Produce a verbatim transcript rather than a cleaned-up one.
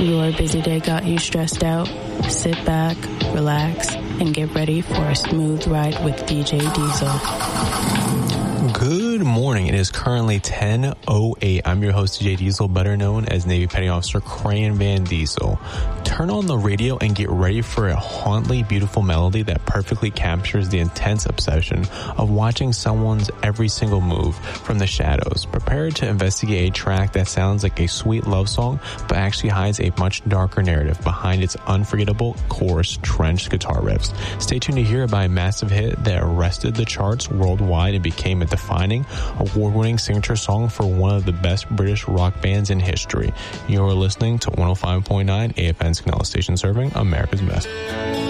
Your busy day got you stressed out? Sit back, relax, and get ready for a smooth ride with D J Diesel. Good morning. It is currently ten oh eight. I'm your host, D J Diesel, better known as Navy Petty Officer Crayon Van Diesel. Turn on the radio and get ready for a hauntingly beautiful melody that perfectly captures the intense obsession of watching someone's every single move from the shadows. Prepare to investigate a track that sounds like a sweet love song, but actually hides a much darker narrative behind its unforgettable, coarse, trenched guitar riffs. Stay tuned to hear about a massive hit that arrested the charts worldwide and became a defining, award-winning signature song for one of the best British rock bands in history. You're listening to one oh five point nine A F N's Canela Station, serving America's best.